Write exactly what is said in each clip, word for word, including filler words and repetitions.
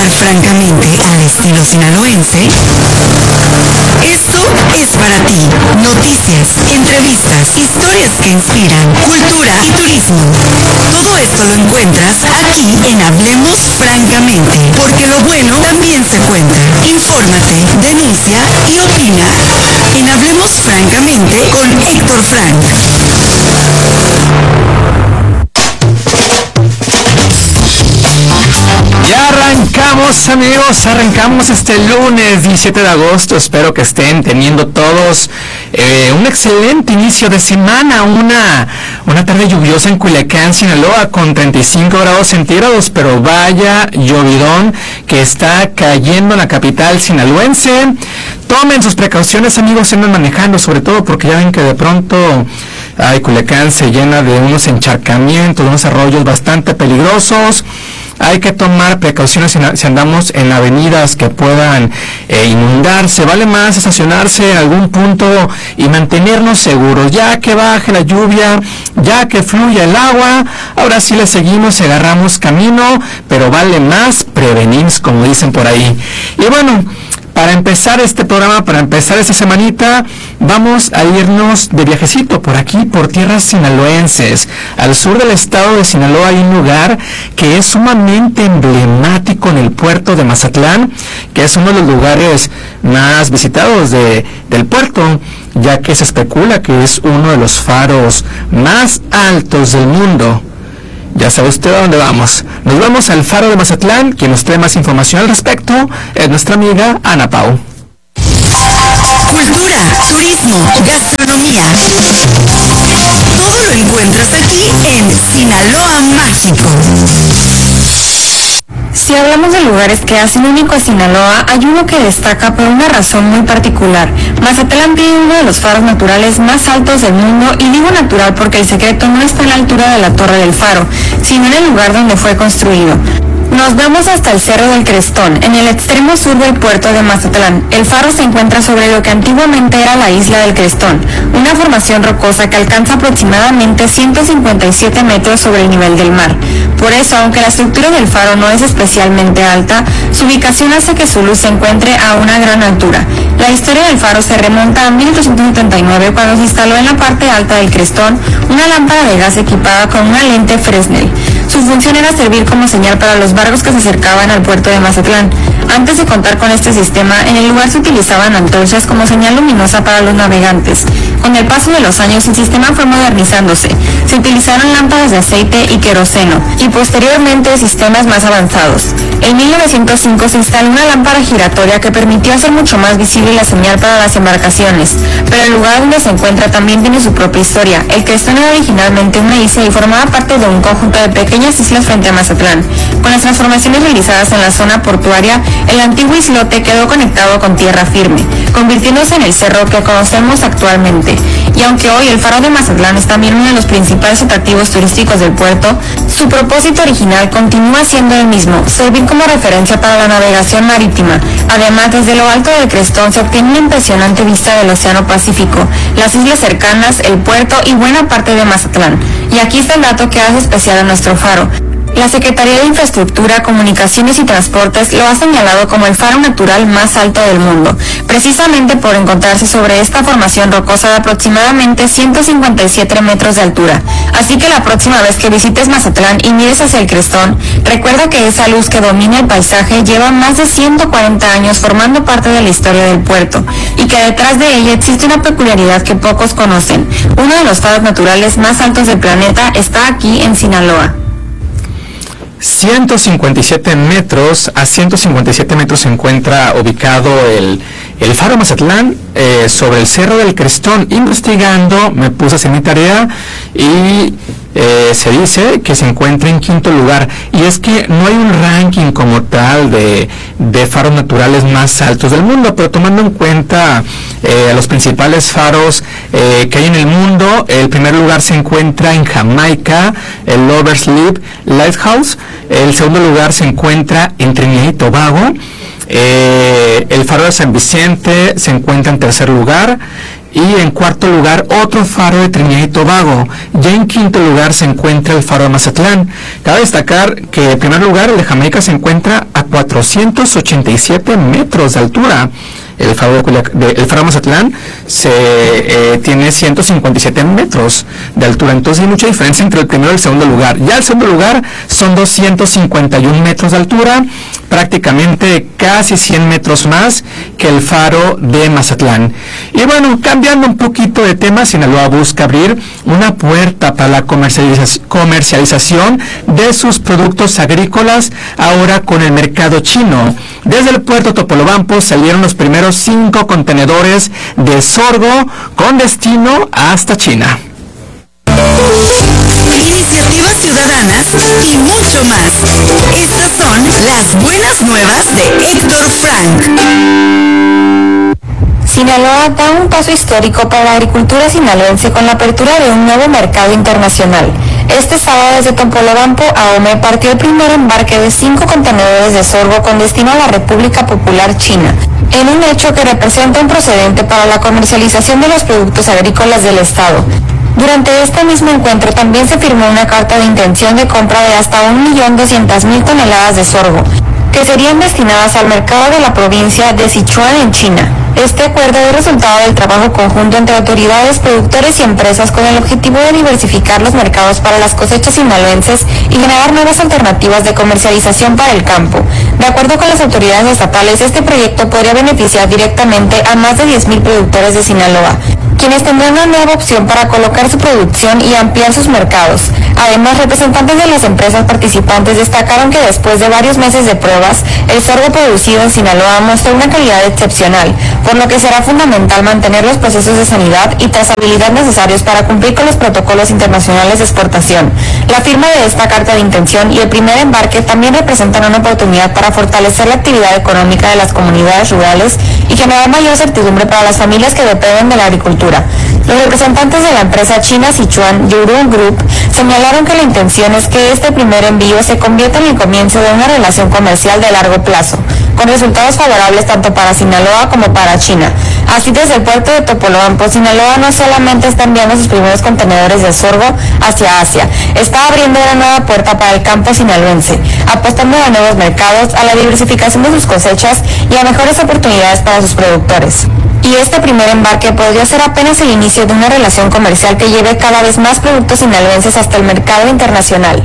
francamente al estilo sinaloense? Esto es para ti. Noticias, entrevistas, historias que inspiran, cultura y turismo. Todo esto lo encuentras aquí en Hablemos Francamente, porque lo bueno también se cuenta. Infórmate, denuncia y opina. En Hablemos Francamente con Héctor Frank. Ya arrancamos, amigos, arrancamos este lunes diecisiete de agosto. Espero que estén teniendo todos eh, un excelente inicio de semana. Una, una tarde lluviosa en Culiacán, Sinaloa, con treinta y cinco grados centígrados, pero vaya llovidón que está cayendo en la capital sinaloense. Tomen sus precauciones, amigos, andan manejando, sobre todo porque ya ven que de pronto ay, Culiacán se llena de unos encharcamientos, unos arroyos bastante peligrosos. Hay que tomar precauciones si andamos en avenidas que puedan eh, inundarse. Vale más estacionarse en algún punto y mantenernos seguros. Ya que baje la lluvia, ya que fluya el agua, ahora sí le seguimos y agarramos camino, pero vale más prevenir, como dicen por ahí. Y bueno, para empezar este programa, para empezar esta semanita, vamos a irnos de viajecito por aquí, por tierras sinaloenses. Al sur del estado de Sinaloa hay un lugar que es sumamente emblemático en el puerto de Mazatlán, que es uno de los lugares más visitados de, del puerto, ya que se especula que es uno de los faros más altos del mundo. Ya sabe usted a dónde vamos. Nos vamos al Faro de Mazatlán. Quien nos trae más información al respecto es nuestra amiga Ana Pau. Cultura, turismo, gastronomía. Todo lo encuentras aquí en Sinaloa Mágico. Si hablamos de lugares que hacen único a Sinaloa, hay uno que destaca por una razón muy particular. Mazatlán tiene uno de los faros naturales más altos del mundo, y digo natural porque el secreto no está a la altura de la Torre del Faro, sino en el lugar donde fue construido. Nos vamos hasta el Cerro del Crestón, en el extremo sur del puerto de Mazatlán. El faro se encuentra sobre lo que antiguamente era la isla del Crestón, una formación rocosa que alcanza aproximadamente ciento cincuenta y siete metros sobre el nivel del mar. Por eso, aunque la estructura del faro no es especialmente alta, su ubicación hace que su luz se encuentre a una gran altura. La historia del faro se remonta a mil ochocientos setenta y nueve, cuando se instaló en la parte alta del Crestón una lámpara de gas equipada con una lente Fresnel. Su función era servir como señal para los barcos que se acercaban al puerto de Mazatlán. Antes de contar con este sistema, en el lugar se utilizaban antorchas como señal luminosa para los navegantes. Con el paso de los años, el sistema fue modernizándose. Se utilizaron lámparas de aceite y queroseno, y posteriormente sistemas más avanzados. En mil novecientos cinco se instaló una lámpara giratoria que permitió hacer mucho más visible la señal para las embarcaciones. Pero el lugar donde se encuentra también tiene su propia historia. El Crestón era originalmente una isla y formaba parte de un conjunto de pequeñas islas frente a Mazatlán. Con las transformaciones realizadas en la zona portuaria, el antiguo islote quedó conectado con tierra firme, convirtiéndose en el cerro que conocemos actualmente. Y aunque hoy el faro de Mazatlán es también uno de los principales atractivos turísticos del puerto, su propósito original continúa siendo el mismo: servir como referencia para la navegación marítima. Además, desde lo alto del Crestón se obtiene una impresionante vista del Océano Pacífico, las islas cercanas, el puerto y buena parte de Mazatlán. Y aquí está el dato que hace especial a nuestro faro. La Secretaría de Infraestructura, Comunicaciones y Transportes lo ha señalado como el faro natural más alto del mundo, precisamente por encontrarse sobre esta formación rocosa de aproximadamente ciento cincuenta y siete metros de altura. Así que la próxima vez que visites Mazatlán y mires hacia el Crestón, recuerda que esa luz que domina el paisaje lleva más de ciento cuarenta años formando parte de la historia del puerto, y que detrás de ella existe una peculiaridad que pocos conocen. Uno de los faros naturales más altos del planeta está aquí en Sinaloa. ciento cincuenta y siete metros, a ciento cincuenta y siete metros se encuentra ubicado el, el faro Mazatlán, eh, sobre el Cerro del Crestón. Investigando, me puse a hacer mi tarea y eh, se dice que se encuentra en quinto lugar. Y es que no hay un ranking como tal de, de faros naturales más altos del mundo, pero tomando en cuenta eh, los principales faros eh, que hay en el mundo, el primer lugar se encuentra en Jamaica, el Lover's Leap Lighthouse. El segundo lugar se encuentra en Trinidad y Tobago. Eh, el faro de San Vicente se encuentra en tercer lugar. Y en cuarto lugar, otro faro de Trinidad y Tobago. Ya en quinto lugar se encuentra el faro de Mazatlán. Cabe destacar que en primer lugar, el de Jamaica se encuentra a cuatrocientos ochenta y siete metros de altura. El faro, de, el faro Mazatlán se, eh, tiene ciento cincuenta y siete metros de altura, entonces hay mucha diferencia entre el primero y el segundo lugar. Ya el segundo lugar son doscientos cincuenta y uno metros de altura, prácticamente casi cien metros más que el faro de Mazatlán. Y bueno, cambiando un poquito de tema, Sinaloa busca abrir una puerta para la comercializa- comercialización de sus productos agrícolas ahora con el mercado chino. Desde el puerto Topolobampo salieron los primeros cinco contenedores de sorgo con destino hasta China. Iniciativas ciudadanas y mucho más. Estas son las buenas nuevas de Héctor Frank. Sinaloa da un paso histórico para la agricultura sinaloense con la apertura de un nuevo mercado internacional. Este sábado desde Topolobampo a Ome partió el primer embarque de cinco contenedores de sorgo con destino a la República Popular China, en un hecho que representa un precedente para la comercialización de los productos agrícolas del Estado. Durante este mismo encuentro también se firmó una carta de intención de compra de hasta un millón doscientas mil toneladas de sorgo, que serían destinadas al mercado de la provincia de Sichuan en China. Este acuerdo es resultado del trabajo conjunto entre autoridades, productores y empresas con el objetivo de diversificar los mercados para las cosechas sinaloenses y generar nuevas alternativas de comercialización para el campo. De acuerdo con las autoridades estatales, este proyecto podría beneficiar directamente a más de diez mil productores de Sinaloa, quienes tendrán una nueva opción para colocar su producción y ampliar sus mercados. Además, representantes de las empresas participantes destacaron que después de varios meses de pruebas, el sorgo producido en Sinaloa mostró una calidad excepcional, por lo que será fundamental mantener los procesos de sanidad y trazabilidad necesarios para cumplir con los protocolos internacionales de exportación. La firma de esta carta de intención y el primer embarque también representan una oportunidad para fortalecer la actividad económica de las comunidades rurales y generar mayor certidumbre para las familias que dependen de la agricultura. Los representantes de la empresa china Sichuan Yurun Group señalaron que la intención es que este primer envío se convierta en el comienzo de una relación comercial de largo plazo, con resultados favorables tanto para Sinaloa como para China. Así, desde el puerto de Topolobampo, Sinaloa no solamente está enviando sus primeros contenedores de sorgo hacia Asia, está abriendo una nueva puerta para el campo sinaloense, apostando a nuevos mercados, a la diversificación de sus cosechas y a mejores oportunidades para sus productores. Y este primer embarque podría ser apenas el inicio de una relación comercial que lleve cada vez más productos sinaloenses hasta el mercado internacional.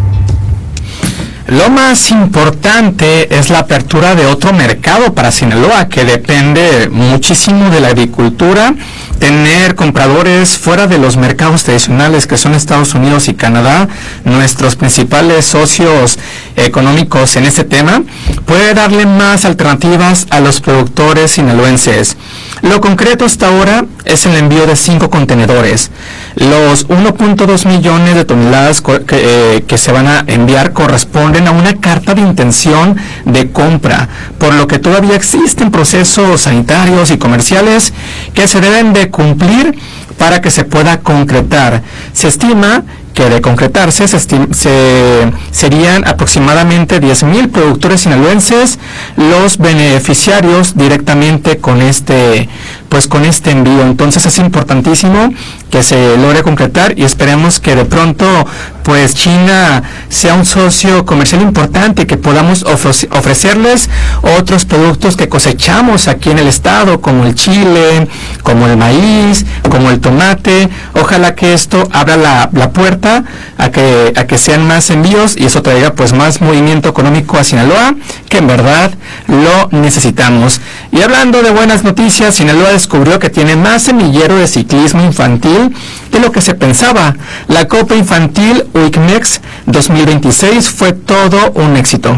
Lo más importante es la apertura de otro mercado para Sinaloa, que depende muchísimo de la agricultura. Tener compradores fuera de los mercados tradicionales que son Estados Unidos y Canadá, nuestros principales socios económicos en este tema, puede darle más alternativas a los productores sinaloenses. Lo concreto hasta ahora es el envío de cinco contenedores. Los uno punto dos millones de toneladas que, eh, que se van a enviar corresponden a una carta de intención de compra, por lo que todavía existen procesos sanitarios y comerciales que se deben de cumplir para que se pueda concretar. Se estima que de concretarse se, se serían aproximadamente diez mil productores sinaloenses los beneficiarios directamente con este pues con este envío. Entonces es importantísimo que se logre concretar y esperemos que de pronto pues China sea un socio comercial importante, que podamos ofrece, ofrecerles otros productos que cosechamos aquí en el estado, como el chile, como el maíz, como el tomate. Ojalá que esto abra la, la puerta a que, a que sean más envíos y eso traiga pues más movimiento económico a Sinaloa, que en verdad lo necesitamos. Y hablando de buenas noticias, Sinaloa descubrió que tiene más semillero de ciclismo infantil de lo que se pensaba. La Copa Infantil U I C M E X dos mil veintiséis fue todo un éxito.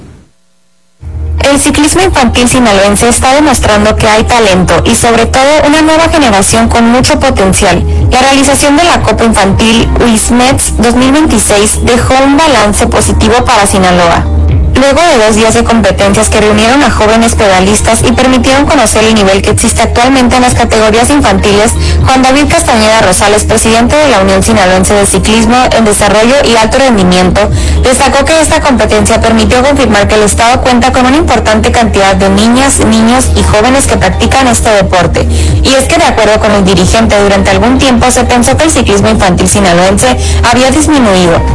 El ciclismo infantil sinaloense está demostrando que hay talento y sobre todo una nueva generación con mucho potencial. La realización de la Copa Infantil U I C M E X dos mil veintiséis dejó un balance positivo para Sinaloa. Luego de dos días de competencias que reunieron a jóvenes pedalistas y permitieron conocer el nivel que existe actualmente en las categorías infantiles, Juan David Castañeda Rosales, presidente de la Unión Sinaloense de Ciclismo en Desarrollo y Alto Rendimiento, destacó que esta competencia permitió confirmar que el Estado cuenta con una importante cantidad de niñas, niños y jóvenes que practican este deporte. Y es que, de acuerdo con el dirigente, durante algún tiempo se pensó que el ciclismo infantil sinaloense había disminuido,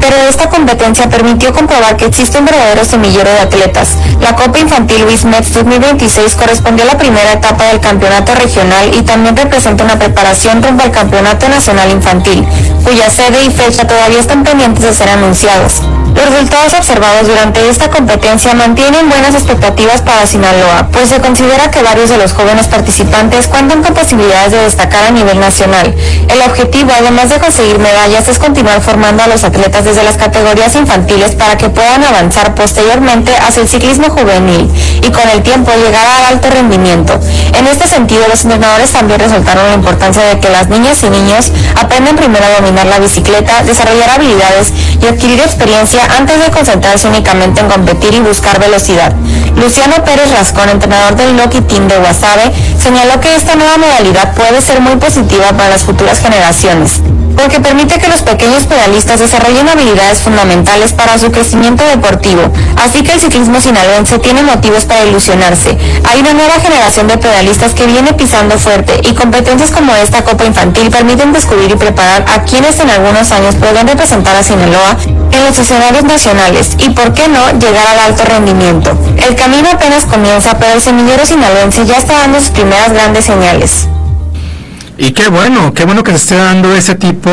pero esta competencia permitió comprobar que existe un verdadero semillero de atletas. La Copa Infantil Luis Metz dos mil veintiséis correspondió a la primera etapa del campeonato regional y también representa una preparación rumbo al campeonato nacional infantil, cuya sede y fecha todavía están pendientes de ser anunciados. Los resultados observados durante esta competencia mantienen buenas expectativas para Sinaloa, pues se considera que varios de los jóvenes participantes cuentan con posibilidades de destacar a nivel nacional. El objetivo, además de conseguir medallas, es continuar formando a los atletas desde las categorías infantiles para que puedan avanzar posteriormente hacia el ciclismo juvenil y con el tiempo llegar al alto rendimiento. En este sentido, los entrenadores también resaltaron la importancia de que las niñas y niños aprendan primero a dominar la bicicleta, desarrollar habilidades y adquirir experiencia antes de concentrarse únicamente en competir y buscar velocidad. Luciano Pérez Rascón, entrenador del Lucky Team de Guasave, señaló que esta nueva modalidad puede ser muy positiva para las futuras generaciones, porque permite que los pequeños pedalistas desarrollen habilidades fundamentales para su crecimiento deportivo, así que el ciclismo sinaloense tiene motivos para ilusionarse. Hay una nueva generación de pedalistas que viene pisando fuerte y competencias como esta Copa Infantil permiten descubrir y preparar a quienes en algunos años podrán representar a Sinaloa en los escenarios nacionales y, por qué no, llegar al alto rendimiento. El camino apenas comienza, pero el semillero sinaloense ya está dando sus primeras grandes señales. Y qué bueno, qué bueno que se esté dando ese tipo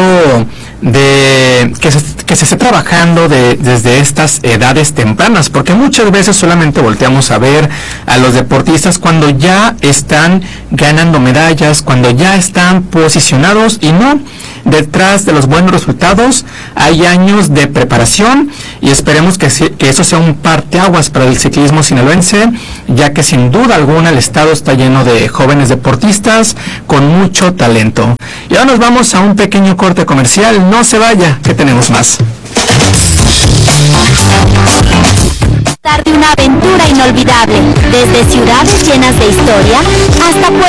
de que se, que se esté trabajando de, desde estas edades tempranas, porque muchas veces solamente volteamos a ver a los deportistas cuando ya están ganando medallas, cuando ya están posicionados, y no, detrás de los buenos resultados hay años de preparación, y esperemos que, que eso sea un parteaguas para el ciclismo sinaloense, ya que sin duda alguna el estado está lleno de jóvenes deportistas con mucho talento. Y ahora nos vamos a un pequeño corte comercial. No se vaya, que tenemos más. De una aventura inolvidable, desde ciudades llenas de historia hasta pueblos